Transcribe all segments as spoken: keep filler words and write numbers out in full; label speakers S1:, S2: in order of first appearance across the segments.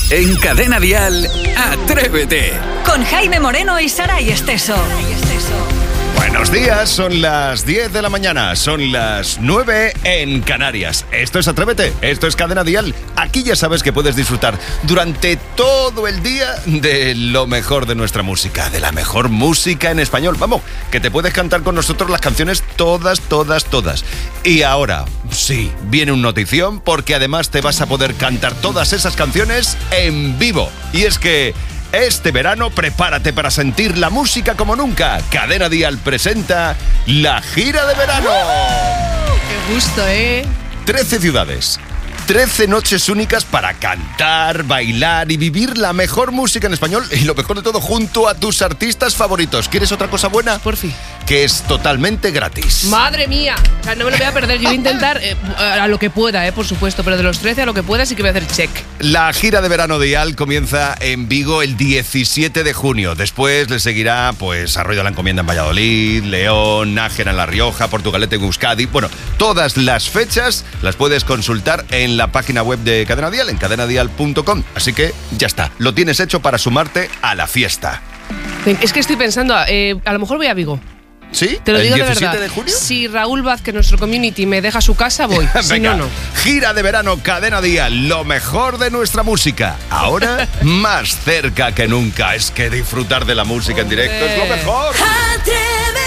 S1: En Cadena Dial, Atrévete.
S2: Con Jaime Moreno y Saray Esteso.
S3: Buenos días, son las diez de la mañana, son las nueve en Canarias. Esto es Atrévete, esto es Cadena Dial. Aquí ya sabes que puedes disfrutar durante todo el día de lo mejor de nuestra música, de la mejor música en español. Vamos, que te puedes cantar con nosotros las canciones todas, todas, todas. Y ahora, sí, viene un notición porque además te vas a poder cantar todas esas canciones en vivo. Y es que este verano prepárate para sentir la música como nunca. Cadena Dial presenta la gira de verano.
S4: ¡Qué gusto, eh!
S3: trece ciudades, trece noches únicas para cantar, bailar y vivir la mejor música en español y lo mejor de todo junto a tus artistas favoritos. ¿Quieres otra cosa buena?
S4: Por fin.
S3: Que es totalmente gratis.
S4: ¡Madre mía! O sea, no me lo voy a perder. Yo voy a intentar eh, a lo que pueda, eh, por supuesto, pero de los trece a lo que pueda sí que voy a hacer check.
S3: La gira de verano de Dial comienza en Vigo el diecisiete de junio. Después le seguirá pues Arroyo de la Encomienda en Valladolid, León, Nájera en La Rioja, Portugalete en Euskadi. Bueno, todas las fechas las puedes consultar en la página web de Cadena Dial, en cadena dial punto com. Así que ya está, lo tienes hecho para sumarte a la fiesta.
S4: Es que estoy pensando, eh, a lo mejor voy a Vigo.
S3: ¿Sí?
S4: Te lo digo
S3: ¿El
S4: de
S3: diecisiete
S4: verdad.
S3: de junio?
S4: Si Raúl Vázquez, nuestro community, me deja su casa, voy. Si
S3: Venga,
S4: no, no.
S3: Gira de verano Cadena Dial, lo mejor de nuestra música. Ahora más cerca que nunca. Es que disfrutar de la música en directo es lo mejor.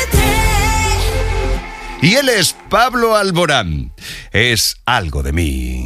S3: Y él es Pablo Alborán. Es algo de mí.